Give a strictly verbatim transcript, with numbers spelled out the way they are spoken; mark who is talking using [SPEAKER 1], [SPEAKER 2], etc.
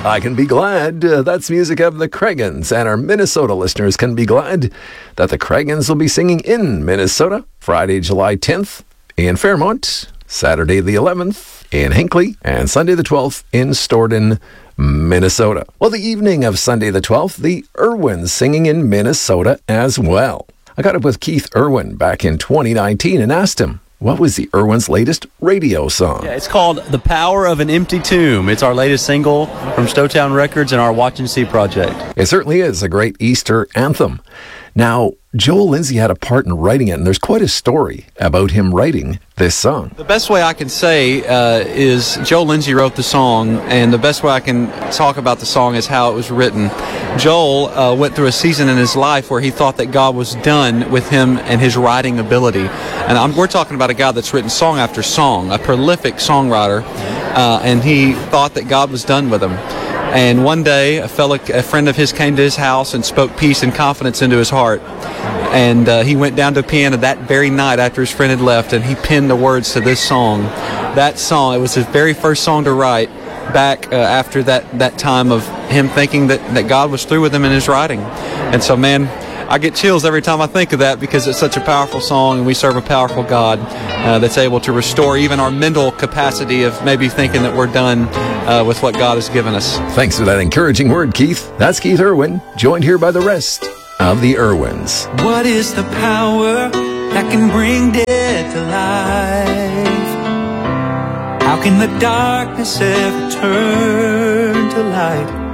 [SPEAKER 1] I can be glad. Uh, that's music of the Cragans, and our Minnesota listeners can be glad that the Cragans will be singing in Minnesota Friday, July tenth in Fairmont, Saturday the eleventh in Hinckley, and Sunday the twelfth in Stoughton, Minnesota. Well, the evening of Sunday the twelfth, the Irwins singing in Minnesota as well. I got up with Keith Irwin back in twenty nineteen and asked him, what was the Irwins' latest radio song?
[SPEAKER 2] Yeah, it's called The Power of an Empty Tomb. It's our latest single from Stowtown Records and our Watch and See project.
[SPEAKER 1] It certainly is a great Easter anthem. Now, Joel Lindsay had a part in writing it, and there's quite a story about him writing this song.
[SPEAKER 3] The best way I can say uh, is Joel Lindsay wrote the song, and the best way I can talk about the song is how it was written. Joel uh, went through a season in his life where he thought that God was done with him and his writing ability. And I'm, we're talking about a guy that's written song after song, a prolific songwriter, uh, and he thought that God was done with him. And one day, a fellow, a friend of his came to his house and spoke peace and confidence into his heart. And uh, he went down to a piano that very night after his friend had left, and he penned the words to this song. That song, it was his very first song to write back uh, after that, that time of him thinking that, that God was through with him in his writing. And so, man, I get chills every time I think of that because it's such a powerful song, and we serve a powerful God uh, that's able to restore even our mental capacity of maybe thinking that we're done uh, with what God has given us.
[SPEAKER 1] Thanks for that encouraging word, Keith. That's Keith Irwin, joined here by the rest of the Irwins.
[SPEAKER 4] What is the power that can bring dead to life? How can the darkness ever turn to light?